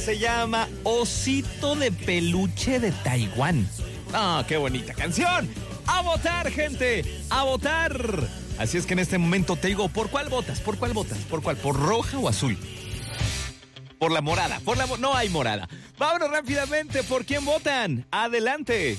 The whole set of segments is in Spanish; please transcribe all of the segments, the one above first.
se llama Osito de Peluche de Taiwán. ¡Ah, qué bonita canción! ¡A votar, gente! ¡A votar! Así es que en este momento te digo, ¿por cuál votas? ¿Por cuál votas? ¿Por cuál? ¿Por roja o azul? Por la morada. No hay morada. Vámonos rápidamente. ¿Por quién votan? Adelante.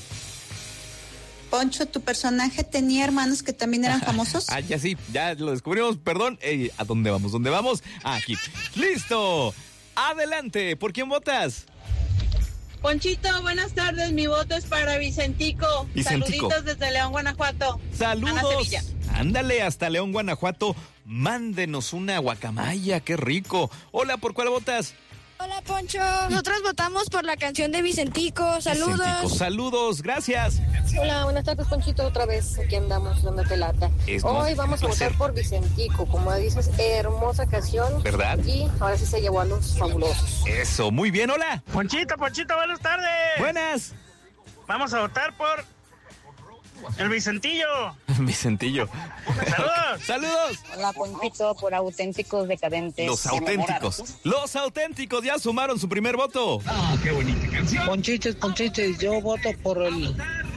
Poncho, ¿tu personaje tenía hermanos que también eran famosos? Ya sí, ya lo descubrimos, perdón. ¿A dónde vamos? ¿Dónde vamos? Aquí. ¡Listo! Adelante, ¿por quién votas? Ponchito, buenas tardes, mi voto es para Vicentico. Saluditos desde León, Guanajuato. Saludos. Ándale, hasta León, Guanajuato. Mándenos una guacamaya, qué rico. Hola, ¿por cuál votas? Hola, Poncho. Nosotros votamos por la canción de Vicentico. Saludos. Vicentico, saludos, gracias. Hola, buenas tardes, Ponchito. Otra vez aquí andamos dándote lata. Hoy vamos a votar por Vicentico. Como dices, hermosa canción. ¿Verdad? Y ahora sí se llevó a los fabulosos. Eso, muy bien, hola. Ponchito, buenas tardes. Buenas. Vamos a votar por el Vicentillo. Vicentillo. Saludos. Saludos. Hola, Ponchito, por Auténticos Decadentes. Los auténticos ya sumaron su primer voto. Ah, qué bonita canción. Ponchiches, yo voto por el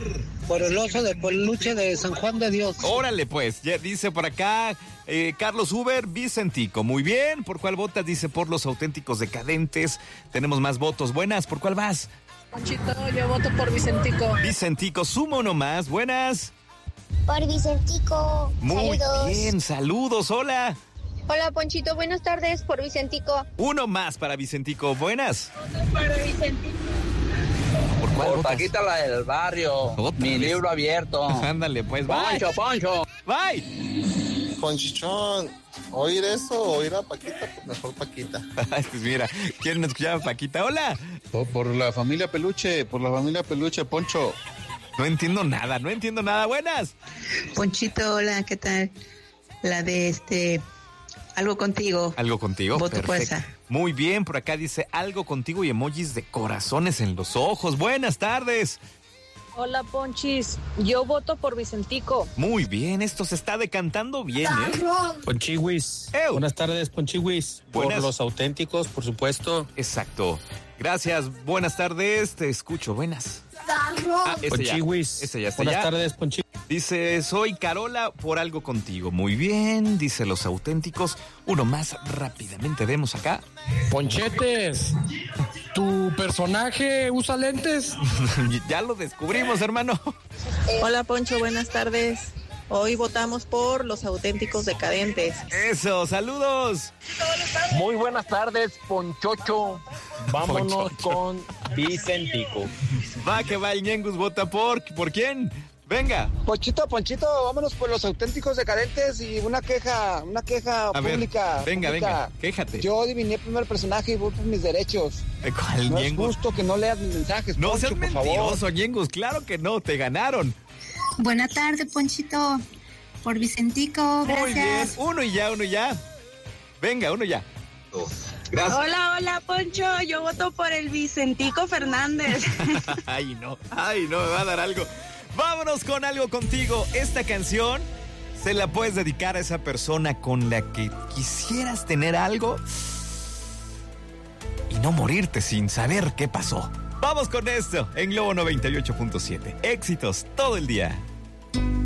oso de peluche de San Juan de Dios. Órale, pues, ya dice por acá Carlos Uber, Vicentico. Muy bien, ¿por cuál votas? Dice por los auténticos decadentes. Tenemos más votos. Buenas, ¿por cuál vas? Ponchito, yo voto por Vicentico. Vicentico, suma uno más. Buenas. Por Vicentico. Muy Saludos. bien, saludos, hola. Hola, Ponchito, buenas tardes, por Vicentico. Uno más para Vicentico, buenas. Para Vicentico. ¿Por cuál por votas? Paquita, la del barrio. Mi libro abierto. Ándale, pues, bye. Poncho. Bye. Ponchichón, ¿oír eso o oír a Paquita? Pues mejor Paquita. Pues mira, ¿quieren escuchar a Paquita? Hola. Por la familia Peluche, Poncho. No entiendo nada. Buenas. Ponchito, hola, ¿qué tal? La de Algo Contigo. Algo Contigo, voto por perfecto. esa. Muy bien, por acá dice Algo Contigo y emojis de corazones en los ojos. Buenas tardes. Hola, Ponchis. Yo voto por Vicentico. Muy bien, esto se está decantando bien, ¿eh? Ponchiwis. Buenas tardes, Ponchiwis. Por los auténticos, por supuesto. Exacto. Gracias, buenas tardes, te escucho, buenas. Ponchiwis. Ese ya está. Buenas tardes, Ponchiwis. Dice, soy Carola por Algo Contigo. Muy bien, dice los auténticos. Uno más rápidamente vemos acá. Ponchetes, ¿tu personaje usa lentes? Ya lo descubrimos, hermano. Hola, Poncho, buenas tardes. Hoy votamos por los auténticos decadentes. Eso, saludos. Muy buenas tardes, Ponchocho. Vámonos con Vicentico. Va que va el Ñengus, vota por quién. Venga. Ponchito, vámonos por los auténticos decadentes y una queja A pública. ver, venga, quéjate. Yo adiviné el primer personaje y voy por mis derechos. ¿Cuál, no Ñengus? es justo que no leas mis mensajes, No Poncho, seas por mentiroso, favor. Ñengus, claro que no, te ganaron. Buena tarde, Ponchito. Por Vicentico, gracias. Muy bien, uno y ya. Venga, uno ya. Gracias. Hola, Poncho. Yo voto por el Vicentico Fernández. Ay, no, me va a dar algo. Vámonos con Algo Contigo. Esta canción se la puedes dedicar a esa persona con la que quisieras tener algo y no morirte sin saber qué pasó. Vamos con esto en Globo 98.7. Éxitos todo el día.